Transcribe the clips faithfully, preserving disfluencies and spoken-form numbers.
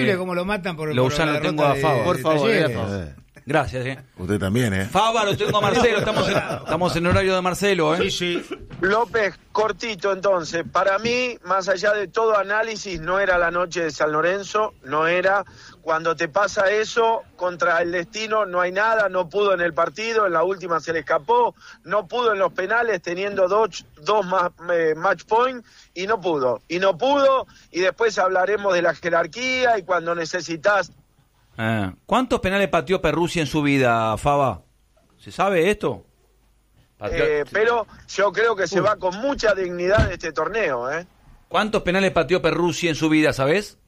increíble cómo lo matan por, lo por usan, la lo tengo a derrota Fava. de- Por de favor, Talleres. eh. Gracias, eh. Usted también, ¿eh? Fava, lo tengo a Marcelo. Estamos en, estamos en horario de Marcelo, ¿eh? Sí, sí. López, cortito entonces. Para mí, más allá de todo análisis, no era la noche de San Lorenzo, no era. Cuando te pasa eso, contra el destino no hay nada, no pudo en el partido, en la última se le escapó, no pudo en los penales teniendo dos, dos más, eh, match point y no pudo. Y no pudo, y después hablaremos de la jerarquía y cuando necesitas... Eh, ¿Cuántos penales pateó Perruzzi en su vida, Fava? ¿Se sabe esto? Pateó- Eh, pero yo creo que se Uy. va con mucha dignidad de este torneo, ¿eh? ¿Cuántos penales pateó Perruzzi en su vida, sabes?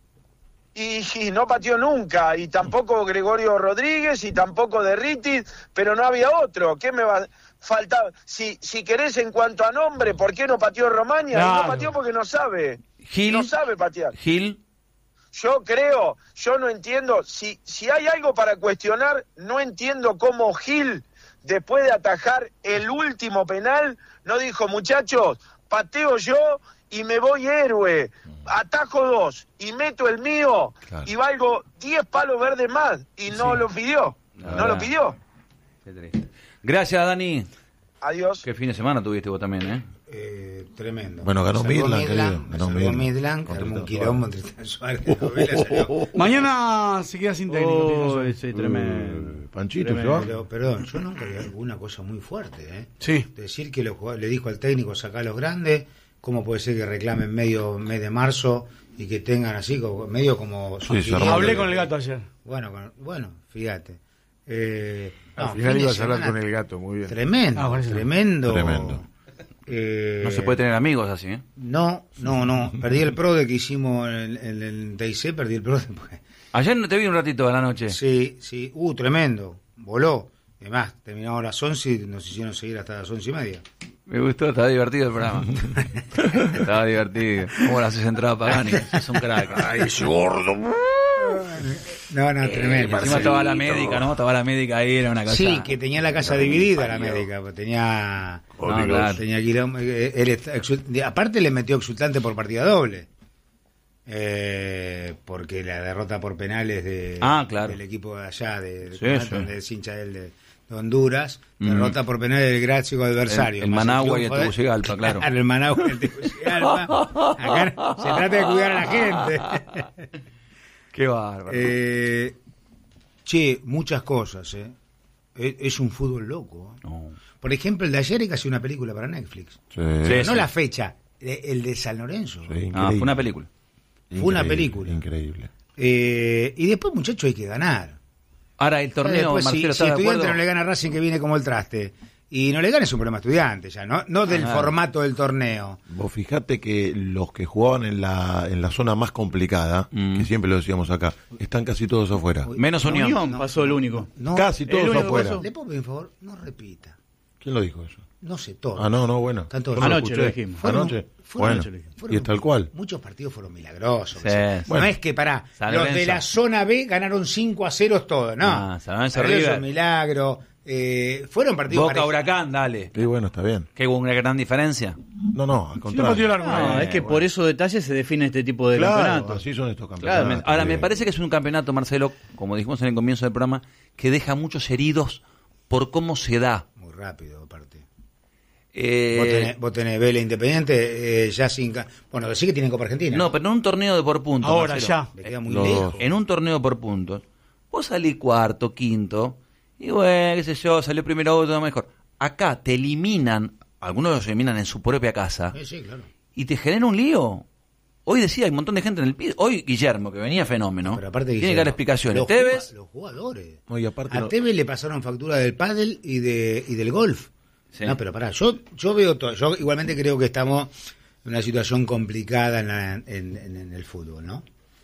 Y, y no pateó nunca, y tampoco Gregorio Rodríguez, y tampoco Derritis, pero no había otro. ¿Qué me va faltaba? Si, si querés en cuanto a nombre, ¿por qué no pateó Romaña? Claro. Y no pateó porque no sabe. Gil. No sabe patear. Gil. Yo creo, yo no entiendo, si, si hay algo para cuestionar, no entiendo cómo Gil, después de atajar el último penal, no dijo, muchachos, pateo yo y me voy héroe, atajo dos y meto el mío Claro. y valgo diez palos verdes más, y no Sí. lo pidió, La no verdad. lo pidió. Qué triste. Gracias, Dani. Adiós. Qué fin de semana tuviste vos también, ¿eh? Eh, tremendo. Bueno, ganó Salvó Midland, querido. me Ganó salvó Midland. Midland, que Contra armó un Tan quilombo entre Tan Suárez y Novela, salió. Mañana se queda sin técnico. Uy, sí, tremendo. Eh, Panchito, ¿se Tremendo. va? Pero, perdón, yo nunca vi alguna cosa muy fuerte, ¿eh? Sí. Decir que los jugadores- le dijo al técnico sacar a los grandes, ¿cómo puede ser que reclamen medio mes de marzo y que tengan así, como, medio como... Sí, se sugiriendo Hablé que- con el gato ayer. Bueno, con- bueno, fíjate. Eh, Al no, final fin de ibas a hablar semana con el gato, muy bien. Tremendo, Ah, buenísimo. tremendo. Tremendo. Eh, No se puede tener amigos así, ¿eh? No, no, no. Perdí el pro de que hicimos en el, el T I C, perdí el pro después. Ayer no te vi un ratito de la noche. Sí, sí. Uh, tremendo. Voló. Además, terminamos a las once y nos hicieron seguir hasta las once y media. Me gustó, estaba divertido el programa. Estaba divertido. ¿Cómo le haces entrada a Pagani? Es un crack. Ay, ese gordo. No, no, tremendo. Encima estaba la médica, ¿no? Estaba la médica ahí, era una cosa. Sí, que tenía la casa dividida la médica, pues tenía, No, claro. tenía quilombo, eh, él está exul- aparte le metió exultante por partida doble, eh, porque la derrota por penales de, Ah, claro. del equipo de allá, de, de Sí, Conato, sí. donde es hincha él de, de Honduras, Mm. derrota por penales del gráfico adversario. El- el Más Managua y el triunfo de- Tegucigalpa, claro. el Managua y el Tegucigalpa. Acá se trata de cuidar a la gente. Qué bárbaro. Eh, che, muchas cosas, ¿eh? Es, es un fútbol loco. ¿eh? No. Por ejemplo, el de ayer es casi una película para Netflix. Sí, Sí, No la fecha, eh, el de San Lorenzo. sí, Ah, increíble. fue una película. Fue una Increíble, película. Increíble. Eh, y después, muchachos, hay que ganar. Ahora, el torneo, Después, si, Marcelo, si ¿estás de Estudiante acuerdo? no le gana a Racing, que viene como el traste, y no le gana, es un problema Estudiante ya, ¿no? No del Ah. formato del torneo. Vos fijate que los que jugaban en la, en la zona más complicada, Mm. que siempre lo decíamos acá, están casi todos afuera. Menos Unión. Unión pasó el único. No, Casi el todos único que afuera. pasó. ¿Le puedo pedir un favor? No repita. ¿Quién lo dijo eso? No sé todo. Ah, no, no, bueno. Están todos- Yo no Anoche lo escuché. dijimos. Fueron- Anoche. fueron- Bueno, anoche lo dijimos. Fueron- y es tal cual. Muchos partidos fueron milagrosos. Sí, o sea, sí. No es que, pará, San los Lorenzo. de la zona B ganaron cinco a cero todos, no. Ah, San Lorenzo, San Lorenzo, River. milagro. Eh, fueron partidos Boca parejos. Huracán, dale. Sí, bueno, está bien. Qué una gran diferencia. No, no, al Sí, contrario. partido largo. Eh, No, es que bueno. por esos detalles se define este tipo de Claro, campeonatos. así son estos Claro, campeonatos. me- ahora me bien. parece que es un campeonato, Marcelo, como dijimos en el comienzo del programa, que deja muchos heridos por cómo se da. Muy rápido, aparte. Eh, Vos tenés, vos tenés Vélez Independiente, eh, ya sin... ca- Bueno, sí que tienen Copa Argentina. no, pero en un torneo de por puntos. Ahora Marcelo. ya. Le queda muy Los lejos. dos. En un torneo por puntos, vos salís cuarto, quinto, y bueno, qué sé yo, salió primero, todo mejor. Acá te eliminan, algunos los eliminan en su propia casa, Sí, sí, claro. y te genera un lío. Hoy decía, hay un montón de gente en el piso. Hoy Guillermo, que venía fenómeno, Pero aparte tiene que Guillermo, dar explicaciones. Los, Tevez, juga- los jugadores. No, y aparte A no- Tevez le pasaron factura del pádel y de y del golf. Sí. No, pero pará, yo yo veo todo. Yo igualmente creo que estamos en una situación complicada en, la- en, en- en el fútbol, ¿no?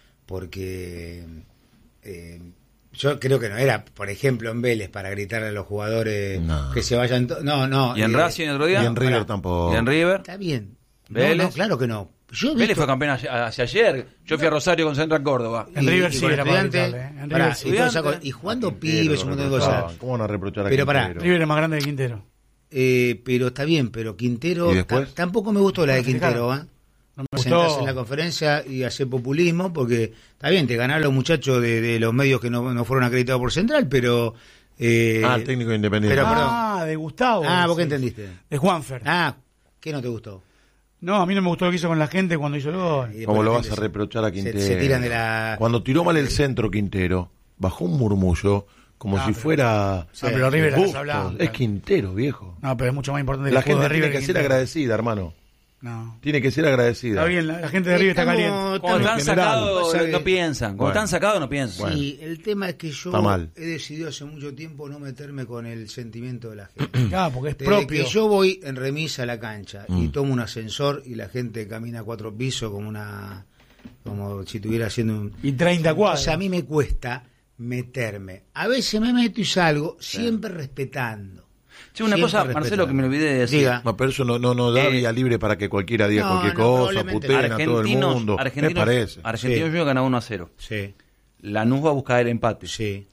Porque eh, yo creo que no era, por ejemplo, en Vélez para gritarle a los jugadores No. que se vayan. to- No, no. y en eh, Racing el otro día, y en River pará. tampoco. y en River. Está bien. No, Vélez. no, claro que no. Yo he Vélez visto- fue campeón hacia, hacia ayer. Yo fui a Rosario con Central Córdoba. En y- River y sí con era para Estudiantes, gritarle, ¿eh? En pará, River sí. y, toda esa Estudiantes. cosa- y jugando Quintero, pibes, un montón de reprochaban. cosas. ¿Cómo van a reprochar a Pero pará, Quintero? River es más grande que Quintero. Eh, pero está bien, pero Quintero ¿Y después? ta- tampoco me gustó la de Para festejar. Quintero, ¿eh? No me sentarse gustó. en la conferencia y hacer populismo, porque está bien, te ganaron los muchachos de, de los medios que no, no fueron acreditados por Central, pero... Eh, Ah, el técnico independiente. pero, Ah, de Gustavo. ah, ¿vos qué sí. entendiste? De Juanfer. Ah, ¿qué no te gustó? No, a mí no me gustó lo que hizo con la gente cuando hizo el gol. Y después ¿Cómo la lo vas gente a se- reprochar a se- Quintero? Se, tiran de la... Cuando tiró mal el centro Quintero, bajó un murmullo como Ah, si pero- fuera... Sí, pero River Bustos. has hablado, Es claro. Quintero, viejo. No, pero es mucho más importante La el juego gente de River. tiene que ser Quintero. agradecida, hermano. No. Tiene que ser agradecida. Está bien, la, la gente de River está Estamos- caliente. Cuando están en general, sacados pasa no, que- no piensan. Cuando Bueno. están sacados no piensan. Sí, el tema es que yo Está mal. he decidido hace mucho tiempo no meterme con el sentimiento de la gente. Claro, porque es Desde propio. que yo voy en remisa a la cancha Mm. y tomo un ascensor y la gente camina a cuatro pisos como una como si estuviera haciendo un... Y treinta cuadros. O sea, a mí me cuesta meterme. A veces me meto y salgo, siempre respetando. Che, una Siempre cosa, respetando. Marcelo, que me olvidé de decir. Diga. No, pero eso no, no, no da Eh, vía libre para que cualquiera diga no, cualquier no, cosa, probablemente. puteen a todo el Argentinos, mundo. Argentinos, Me parece. Argentinos Sí. Juniors ganó uno a cero. Sí, Lanús va a buscar el empate. sí.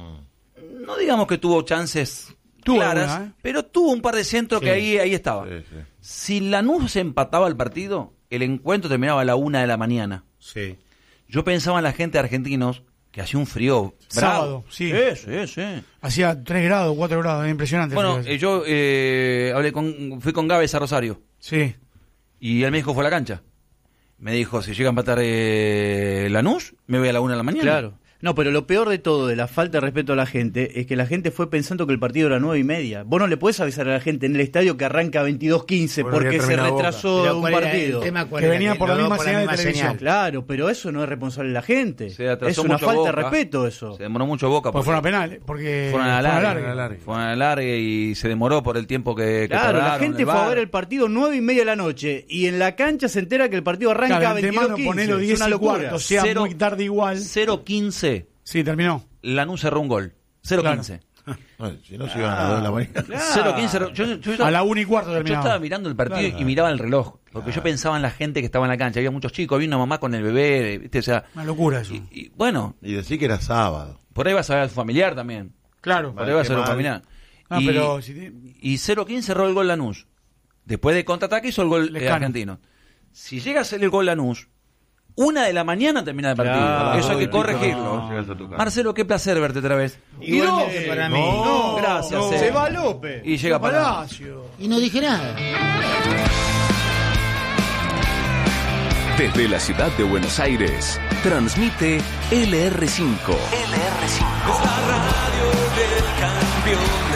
No digamos que tuvo chances Tuvo claras, alguna, ¿eh? pero tuvo un par de centros Sí. que ahí, ahí estaba. Sí, sí. Si Lanús se empataba el partido, el encuentro terminaba a la una de la mañana. Sí. Yo pensaba en la gente de argentinos que hacía un frío bravo. Sábado, sí. Sí, sí, sí. Hacía tres grados, cuatro grados, es impresionante. Bueno, el frío eh, ese. yo eh, hablé con, fui con Gávez a Rosario Sí. y él me dijo fue a la cancha. Me dijo, si llega a empatar eh, Lanús, me voy a la una de la mañana. Claro. No, pero lo peor de todo, de la falta de respeto a la gente, es que la gente fue pensando que el partido era nueve y media. Vos no le podés avisar a la gente en el estadio que arranca veintidós quince Bueno, porque había se terminado retrasó Pero un ¿cuál era partido. el tema? ¿Cuál Que era? venía por la los misma dos señal de televisión. Claro, pero eso no es responsable de la gente. Se atrasó Es una mucho falta Boca. de respeto eso. Se demoró mucho Boca. Pues fueron a penales, porque Fueron a la fueron a larga. largue. Fueron a la larga y se demoró por el tiempo que, que Claro, la tardaron, gente el fue a V A R. ver el partido nueve y media de la noche y en la cancha se entera que el partido arranca Claro, a de veintidós antemano ponelo quince. diez Es una y locura. cuarto, sea Cero- muy tarde igual. cero quince, Sí, terminó. Lanús cerró un gol. cero quince. No, si no se iban a las dos de la mañana. Claro. cero quince. Yo, yo- yo- A la una y cuarto yo terminaba. estaba mirando el partido Claro. y miraba el reloj. Porque yo pensaba en la gente que estaba en la cancha. Había muchos chicos, había una mamá con el bebé. ¿Viste? O sea, Una locura eso. y, y bueno, Y decir que era sábado. por ahí vas a ver al familiar también. Claro. Por ahí vas a qué ver al mal. familiar. No, y, pero si te- y cero quince cerró el gol Lanús. Después de contraataque hizo el gol eh, Lescano. argentino. Si llega a ser el gol Lanús, una de la mañana termina el partido. Claro. Eso hay que No, corregirlo. no llegas a tu casa. Marcelo, qué placer verte otra vez. Igualmente para mí. No, gracias. no. eh. Se va López. Y llega para. Palacio. Y no dije nada. Desde la ciudad de Buenos Aires, transmite L R cinco. L R cinco. Es la radio del campeón.